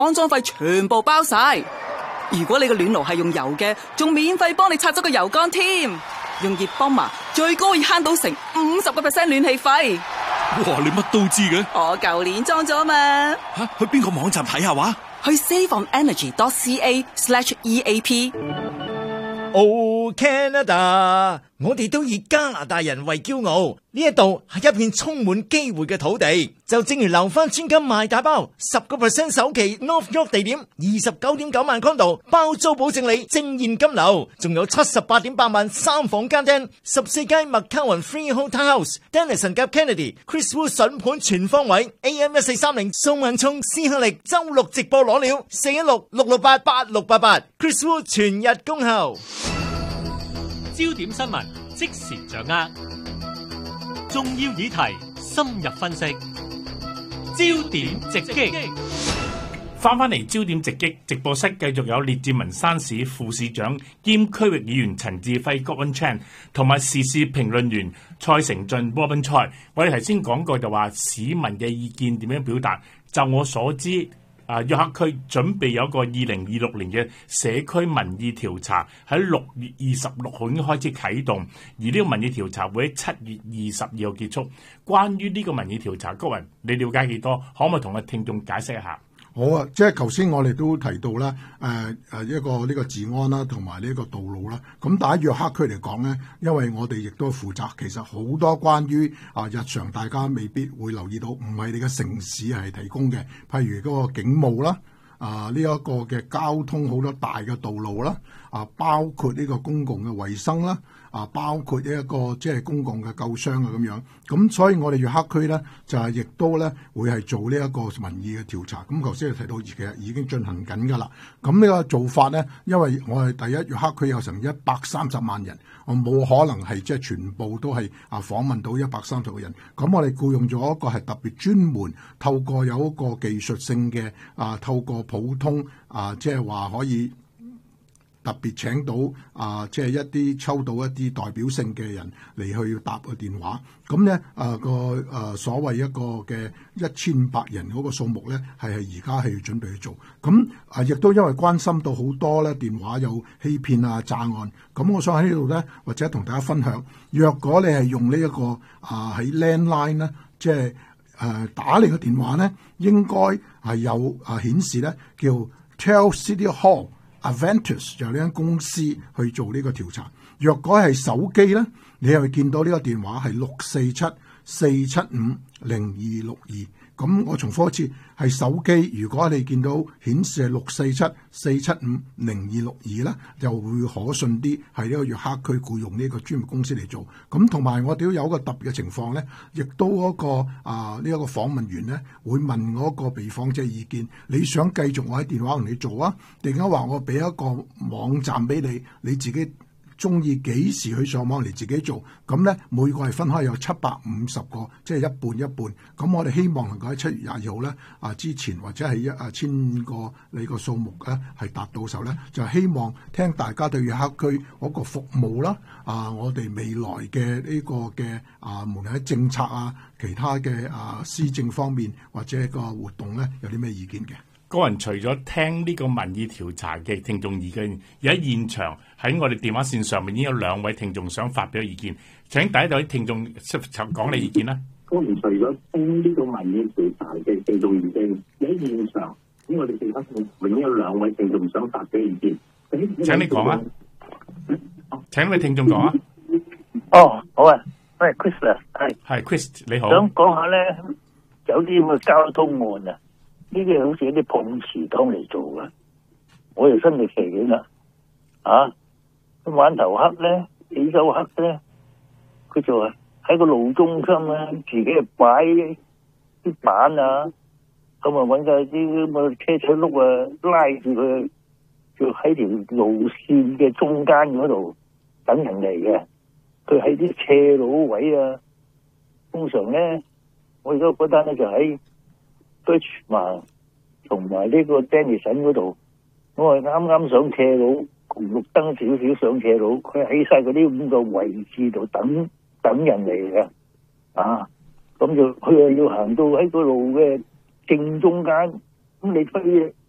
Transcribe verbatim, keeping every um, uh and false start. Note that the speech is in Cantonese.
安裝費全部包晒。如果你個暖爐係用油嘅，仲免費幫你拆咗個油缸添。用熱泵啊，最高可以慳到成五十個 percent 暖氣費。 哇，你乜都知嘅？ 我舊年裝咗嘛。 吓，去邊個網站睇下話？ 去 saveonenergy dot ca slash E A P。 Oh Canada， 我哋都以加拿大人為驕傲，呢一度係一片充滿機會嘅土地。就正如留翻專金賣大包，十個 percent 首期 North York 地點，二十九點九萬 condo 包租保證你正現金流，仲有七十八點八萬三房間廳，十四間麥卡雲 Freehold Townhouse，Dennison 夾 Kennedy，Chris Wu 筍盤全方位 ，A M 一四三零宋文聰斯克力周六直播攞料，四一六六六八八六八八 ，Chris Wu 全日恭候。 焦點新聞即時掌握，重要議題深入分析，焦點直擊。 翻返嚟焦點直擊直播室，繼續有列治文山市副市長兼區域議員陳志輝 Godwin Chan 同埋時事評論員蔡成俊 Robin 蔡。我哋頭先講過就話市民嘅意見點樣表達，就我所知。啊，約克區準備有一個二零二六年嘅社區民意調查，喺六月二十六號已經開始啟動，而呢個民意調查會喺七月二十二號結束。關於呢個民意調查，高雲你了解幾多？可唔可以同個聽眾解釋一下？ 好啊，即係頭先我哋都提到啦，誒、呃、誒一個呢個治安啦，同埋呢個道路啦。咁但係約克區嚟講咧，因為我哋亦都負責，其實好多關於啊日常大家未必會留意到，唔係你嘅城市係提供嘅，譬如嗰個警務啦，啊呢一個嘅交通好多大嘅道路啦，啊包括呢個公共嘅衛生啦。啊，包括一個即係公共嘅救傷啊咁樣，咁所以我哋約克區咧就係、是、亦都咧會係做呢一個民意嘅調查。咁頭先你提到其實已經進行緊㗎啦。咁呢個做法咧，因為我哋第一約克區有成一百三十萬人，我冇可能係即係全部都係啊訪問到一百三十個人。咁我哋僱用咗一個係特別專門透過有一個技術性嘅啊，透過普通啊，即係話可以。特別請到啊，即、呃、係、就是、一啲抽到一啲代表性嘅人嚟去答個電話，咁咧啊個誒、呃、所謂一個嘅一千百人嗰個數目咧，係係而家係要準備去做，咁啊亦都因為關心到好多咧電話有欺騙啊詐案，咁我想喺呢度咧或者同大家分享，若果你係用呢、這、一個啊喺 landline 咧，即係誒打嚟嘅電話咧，應該係有啊顯示咧叫 Tell City Hall。Aventus 就係呢間公司去做呢個調查。若果係手機咧，你係會見到呢個電話係六四七四七五零二六二。咁我重複一次，係手機。如果你見到顯示係六四七四七五零二六二咧，就會可信啲，係呢個約克區僱用呢個專業公司嚟做。咁同埋我哋都有一個特別嘅情況咧，亦都嗰、那個啊呢一、這個訪問員咧會問嗰個被訪者意見，你想繼續我喺電話同你做啊？定係話我俾一個網站俾你，你自己中意幾時去上網嚟自己做？咁咧每個係分開有七百五十個，即係一半一半。咁我哋希望能夠喺七月廿二號咧啊之前或者係一啊千個你個數目咧係達到時候咧，就希望聽大家對約克區嗰個服務啦啊，我哋未來嘅呢個嘅啊，無論喺政策啊、其他嘅啊施政方面或者個活動咧，有啲咩意見嘅？ 個人除咗聽呢個民意調查嘅聽眾意見，而喺現場喺我哋電話線上面已經有兩位聽眾想發表意見。請第一位聽眾講你意見啦。 個人除咗聽呢個民意調查嘅聽眾意見，喺現場咁我哋電話線永遠有兩位聽眾想發表意見。 請你講啊！請位聽眾講啊！ 哦，好啊，喂 Chris 啊，係係 Chris 你好。 想講下咧，有啲咁嘅交通案啊。呢啲好似一啲碰瓷黨嚟做嘅，我又身歷其境啦，啊，玩頭黑咧，幾周黑咧，佢就係喺個路中心咧，自己係擺啲板啊，咁啊搵晒啲咁嘅車仔轆啊，拉住佢，就喺條路線嘅中間嗰度等人嚟嘅，佢喺啲斜路位啊，通常咧，我而家覺得咧就喺。Birchmount 同埋呢個 Dennison 嗰度，我係啱啱上斜路，紅綠燈少少上斜路，佢喺晒嗰啲咁嘅位置度等等人嚟嘅，啊，咁就佢係要行到喺個路嘅正中間，咁你推